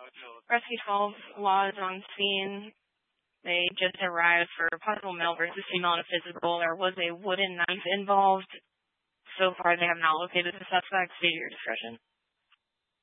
Rescue 12 law is on scene. They just arrived for possible male versus female in a physical. There was a wooden knife involved. So far, they have not located the suspect. State your discretion.